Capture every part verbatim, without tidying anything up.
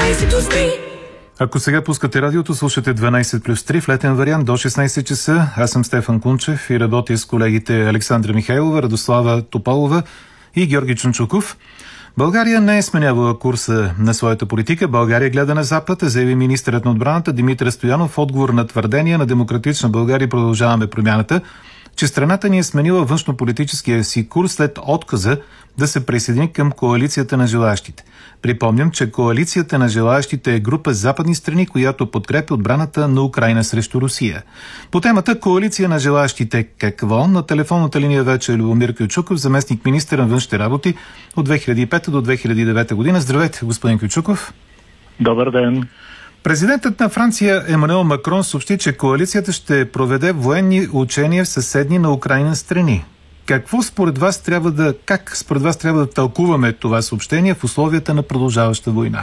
дванайсет плюс три. Ако сега пускате радиото, слушате дванайсет плюс три в летен вариант до шестнайсет часа. Аз съм Стефан Кунчев и работя с колегите Александра Михайлова, Радослава Тополова и Георги Чунчуков. България не е сменявала курса на своята политика. България гледа на Запад, заяви министърът на отбраната Димитър Стоянов в отговор на твърдения на Демократична България Продължаваме промяната, че страната ни е сменила външнополитическия си курс след отказа да се присъедини към коалицията на желаящите. Припомням, че коалицията на желаящите е група западни страни, която подкрепя отбраната на Украйна срещу Русия. По темата коалиция на желаящите какво? На телефонната линия вече е Любомир Кючуков, заместник министър на външните работи от две хиляди и пета до две хиляди и девета година. Здравейте, господин Кючуков. Добър ден. Президентът на Франция Емануел Макрон съобщи, че коалицията ще проведе военни учения в съседни на Украйна страни. Какво според вас трябва да, как според вас трябва да тълкуваме това съобщение в условията на продължаваща война?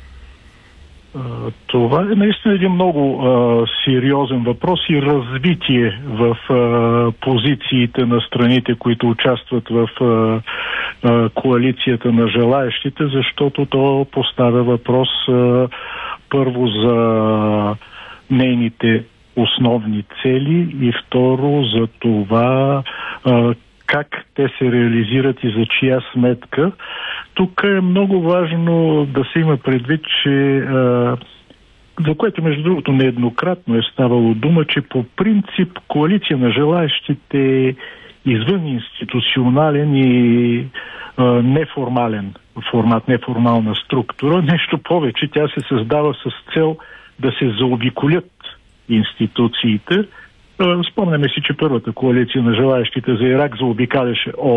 Това е наистина един много а, сериозен въпрос и развитие в а, позициите на страните, които участват в а, а, коалицията на желаещите, защото то поставя въпрос а, първо за нейните основни цели и второ за това а, как те се реализират и за чия сметка. Тук е много важно да се има предвид, че а, за което между другото нееднократно е ставало дума, че по принцип коалиция на желаещите е извън институционален и а, неформален формат, неформална структура. Нещо повече, тя се създава с цел да се заобиколят институциите. Спомняме си, че първата коалиция на желаещите за Ирак заобикаляше